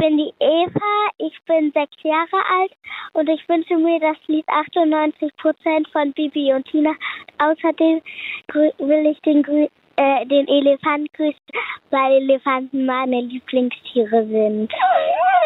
bin die Eva, ich bin 6 Jahre alt und ich wünsche mir das Lied 98% von Bibi und Tina. Außerdem will ich den Elefant grüßen, weil Elefanten meine Lieblingstiere sind.